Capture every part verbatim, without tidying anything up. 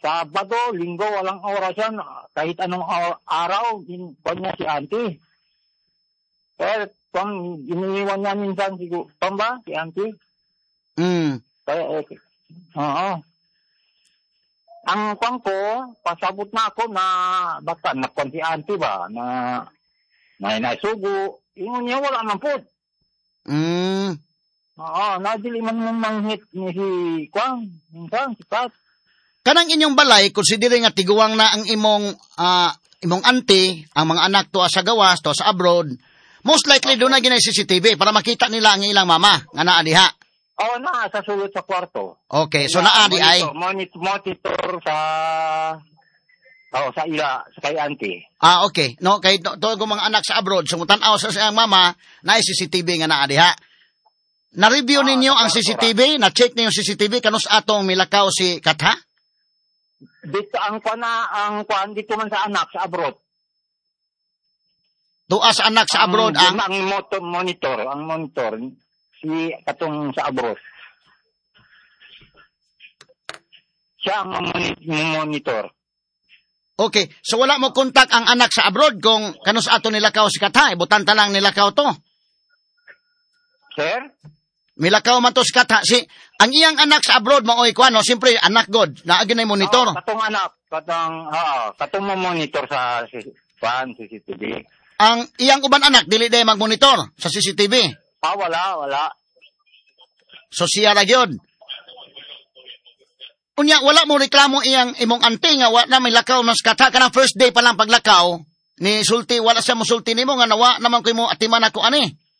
Sabado, Linggo, walang oras yan. Kahit anong araw, kwan niya si auntie. Kaya, kung iniiwan niya minsan, siguro, kwan ba, si auntie? Mm. Kaya, okay. Oo. Ang kwan ko, pasabot na ako na, basta, nakwan si auntie ba, na, may naisugo. Ingon niya, wala man po. Mm. Oo, nadili man mong manghit ni si Kwang. Minsan, si Pat. Kanang inyong balay, konsidere nga tiguang na ang imong uh, imong auntie, ang mga anak to sa gawas, to sa abroad, most likely doon na ginay C C T V para makita nila ang ilang mama nga naa diha. Oo, na, sa sulod sa kwarto. Okay, so naa di ay? Monitor, monitor sa... Oo, sa ila, sa kay auntie. Ah, okay. No, kay to, to mga anak sa abroad, sumutan-aw sa siyang mama, na C C T V nga naa diha. Na-review ah, ninyo ang C C T V? Na-check ninyo C C T V? Kanus atong milakaw si Katha? Dito ang kwan na, ang kwan, dito man sa anak, sa abroad. Tuwa sa anak sa abroad, ang... ang... Ang motor, monitor, ang monitor, si katong sa abroad. Siya ang monitor. Okay, so wala mo kontak ang anak sa abroad kung kanus ato nilakaw si Katha? Ibutan ta lang nilakaw to. Sir? Milakaw man to si Katha. Si, ang iyang anak sa abroad, maoy ko ano, siyempre, anak God, naagin na monitor. Oh, katong anak, katong, oo, katong monitor sa fan, C C T V. Ang iyang uban anak, dili day mag-monitor sa C C T V. Ah, wala, wala. So siya ra gyud. Unya, wala mo reklamo iyang imong auntie nga, wala na may lakaw mas Katha, kanang first day pa lang paglakaw, ni sulti, wala siya musulti nimo nga nawa naman ko mo atiman ako ani.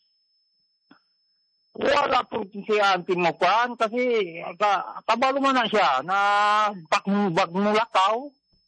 Wala po si auntie mo kwan kasi ka, kabalo man na siya na bag, bag mulakaw.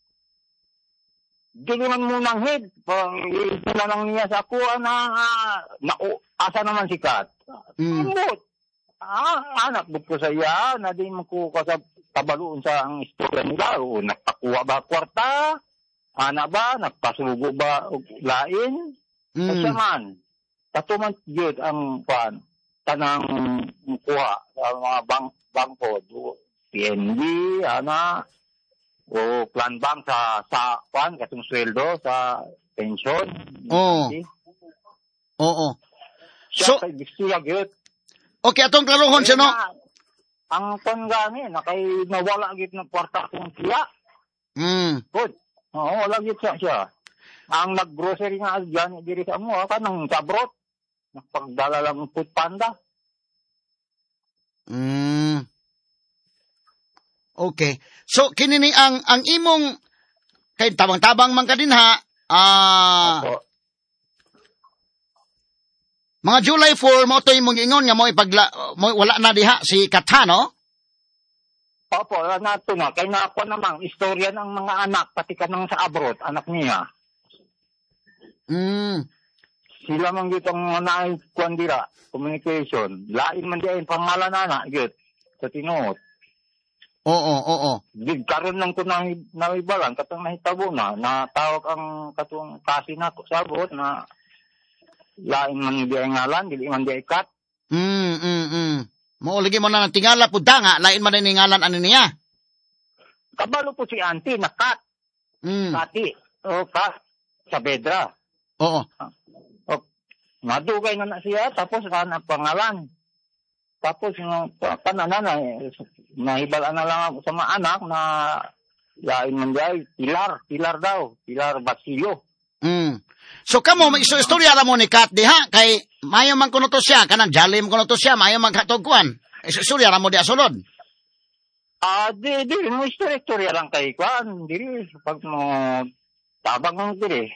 Dili man mo nang head. Ito na lang niya sa ako na, na uh, asa naman si Kat. Mm. Ah, anak buk ko sa iya na di mo ko kasab kabaloon sa ang istorya nila. O, nagpakuha ba kwarta? Ana ba? Nagpasugo ba lain? Mm. Kasi man, tatuman yun ang kwan. Tanang kuha sa mga bank, bangko, P N B, ana, o plan bank sa, sa kwan, katong sweldo, sa pension. Oo. Oo. Siya So, kay Bixia gyud. okay, atong klarohon siya, no? Ang kwan gani, nakay nawala gyud ng kwarta kong siya. Mm. Good. Oo, wala gyud siya siya. Ang nag-grocery nga dyan, diri sa mo, kanang sabrot. Nagpagdala lang ng food panda. Mm. Okay. So, kinini ang, ang imong, kay tabang-tabang man ka din ha, ah, Opo. mga July four, mo ito imong ingon nga mo ipagla, mo, wala na diha si Katha, no? Opo, nato na. Kaya na ako namang istorya ng mga anak, pati ka nang sa abroad, anak niya. Mm. Sila man gito ang manay kuandira, communication. Lain man diya yung pangalan na na, git, sa tinuot. Oo, oo. Big karon lang ko na naibalan, katong nahitabo na, na tawag ang katong kasi na ko sabot na lain man diya ngalan, dili man diya ikat. Mm, mm, mm. Mo lagi mo na ng tingala pud nga, lain man ni ngalan ani niya. Kabalo po si auntie, nakat. Mm. Kati, o kat, sa bedra. Oo. O, madugay na na siya, tapos na pangalan. Tapos, no, panana na, nahibala na lang ako sa mga anak na lain man diya, Pilar, Pilar daw, Pilar Basilio. Mm. So kamo may iso istorya ra mo ni Kat diha kay mayo man kuno to siya kanang jalim kuno to siya mayo man katugkuan. Iso istorya ra mo di asulod. Ah, di di mo istorya istorya lang kay kwan, diri pag mo tabang mo diri.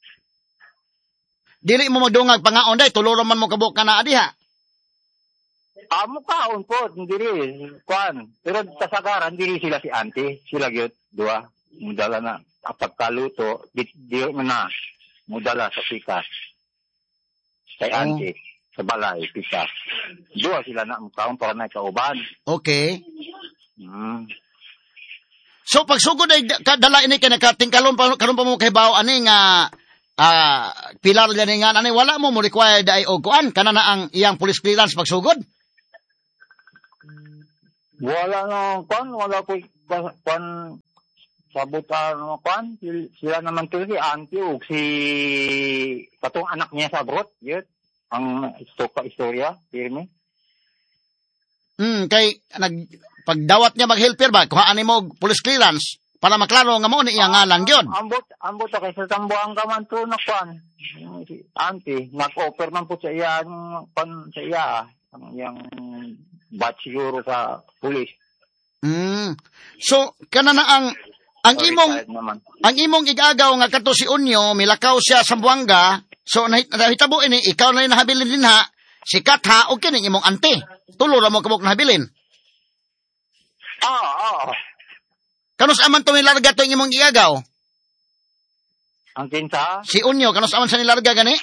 Dili mo magdungag pangaon day tuloro man mo kabuk kana diha. Amo kaon po diri kwan. Pero sa sagaran diri sila si auntie, sila gyud duha mudala na kapag kaluto di, di man na mudala sa pikas. Kay Oh. auntie sa balay pikas. Duha sila na kaon para na kauban. Okay. Hmm. So pagsugod ay kadala ini kay nakating kalon pa karon pa mo kay bawo ani nga ah pilar gani nga ani wala mo mo required ay og kuan kana na ang iyang police clearance pagsugod. Wala na kwan, wala ko kwan abot ano kwan, sila naman tuloy si auntie o si katong anak niya sa abroad, yun. Ang istoka istorya, pirmi. Hmm, kay nag pagdawat niya mag-helper ba, kuhaan mo police clearance para maklaro nga mo ni iya ngalan gyud. Ambot, ambot kay sa tambuang ka man to na kwan. Si auntie, nag-offer man po sa iya ang kwan sa iya, ang yang batch siguro sa police. Hmm. So kana na ang ang imong ang imong igagaw nga kadto si Unyo milakaw siya sa Buanga. So nahitabo ini ikaw na nahabilin dinha si Katha o kini imong ante. Tulo ra mo kabuk nahabilin. Ah, ah. Kanus aman to nilarga to imong igagaw? Ang kinsa? Si Unyo kanus aman sa nilarga gani?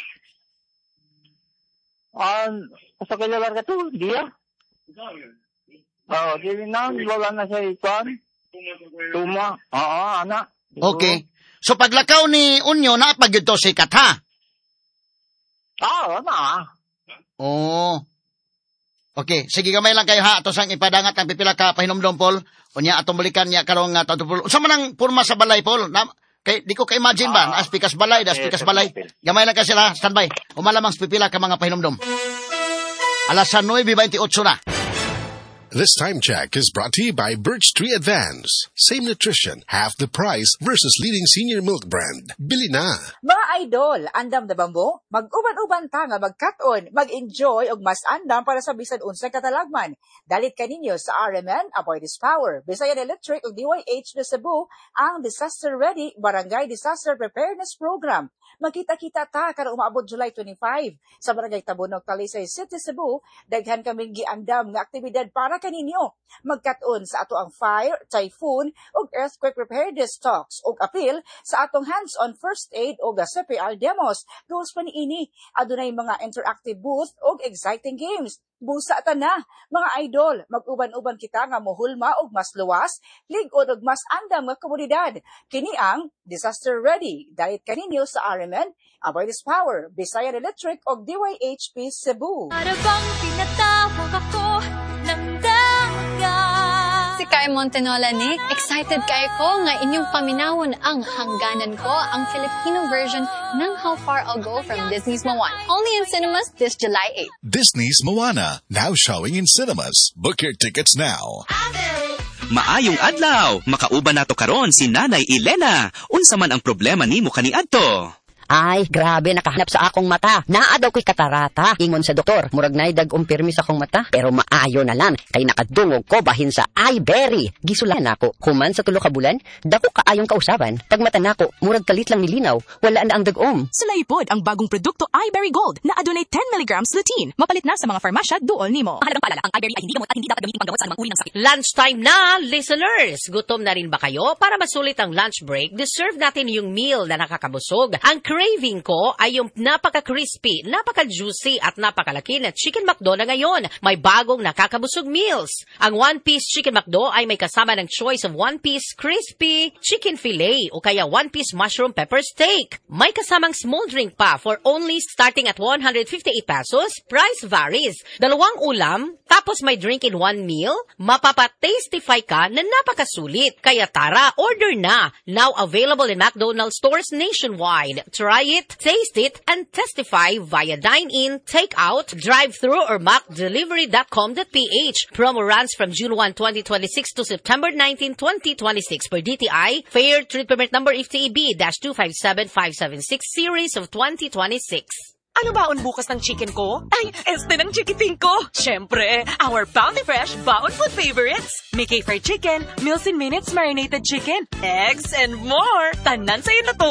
An, sa kailarga to, dia. Oh, dili na wala na siya ikon. Tuma. Oo, ana. Okay. So paglakaw ni Unyo na pagyud to si Katha. Ah, ana. Oh. Okay, sige gamay lang kayo ha ato sang ipadangat ang pipila ka pahinomdom Paul. Unya atong balikan niya karong nga uh, Paul. Unsa man ang porma sa balay Paul? Na, kay di ko ka imagine ba, as pikas balay, das pikas balay. Gamay lang ka sila, standby. Umalamang pipila ka mga pahinomdom. Alas nueve veintiocho na. This time check is brought to you by Birch Tree Advance. Same nutrition, half the price versus leading senior milk brand. Bili na. Mga idol, andam na ba mo? Mag-uban-uban ta nga magkat-on, mag-enjoy og mas andam para sa bisan unsay katalagman. Dalit kaninyo sa R M N, Avoid This Power, Bisayan Electric ug D Y H na Cebu, ang Disaster Ready Barangay Disaster Preparedness Program. Magkita-kita ta karong umaabot July twenty-five sa Barangay Tabunog, Talisay City, Cebu. Daghan kaming giandam nga aktibidad para kaninyo. Magkat-on sa ato ang fire, typhoon ug earthquake preparedness talks ug appeal sa atong hands-on first aid ug C P R demos. Goals pa niini, adunay mga interactive booth ug exciting games. Busa ta na, mga idol, mag-uban-uban kita nga mohulma og mas luwas, lig-on og mas andam nga komunidad. Kini ang Disaster Ready. Dalit kaninyo sa R M N, Avoid This Power, Bisayan Electric og D Y H P Cebu. Para bang tinatawag ako ng dagat. Si Kai Montenola, Nick, excited kayo ko nga inyong paminawon ang hangganan ko, ang Filipino version ng How Far I'll Go from Disney's Moana. Only in cinemas this July eighth. Disney's Moana, now showing in cinemas. Book your tickets now. Maayong adlaw, makauban nato karon si Nanay Elena. Unsa man ang problema nimo kaniadto? Ay, grabe, nakahanap sa akong mata. Naa daw ko'y katarata. Ingon sa doktor, murag na'y dag umpirmi sa akong mata. Pero maayo na lang, kay nakadungog ko bahin sa iBerry. Gisulan ako, human sa tulo ka bulan, dako kaayong kausaban. Pag mata nako, murag kalit lang nilinaw, wala na ang dagom. Sulaipod ang bagong produkto iBerry Gold na adunay ten milligrams lutein. Mapalit na sa mga farmasya duol nimo. Mahalagang paalala, ang iBerry ay hindi gamot at hindi dapat gamitin panggamot sa anumang uri ng sakit. Lunchtime na, listeners! Gutom na rin ba kayo? Para masulit ang lunch break, deserve natin yung meal na nakakabusog. Ang craving ko ay yung napaka-crispy, napaka-juicy at napakalaki na Chicken McDo na ngayon. May bagong nakakabusog meals. Ang one-piece Chicken McDo ay may kasama ng choice of one-piece crispy chicken fillet o kaya one-piece mushroom pepper steak. May kasamang small drink pa for only starting at one hundred fifty-eight pesos. Price varies. Dalawang ulam, tapos may drink in one meal. Mapapa-tastify ka na napakasulit. Kaya tara, order na. Now available in McDonald's stores nationwide. Try it, taste it, and testify via dine-in, take-out, drive-thru, or mac delivery dot com dot p h. Promo runs from June first, twenty twenty-six to September nineteenth, twenty twenty-six per D T I, Fair Trade Permit Number F T E B two five seven five seven six Series of twenty twenty-six. Ano baon bukas ng chicken ko? Ay, este ng chikiting ko! Siyempre, our Bounty Fresh Baon Food Favorites! May K-fried chicken, meals in minutes marinated chicken, eggs, and more! Tanan sa'yo na to!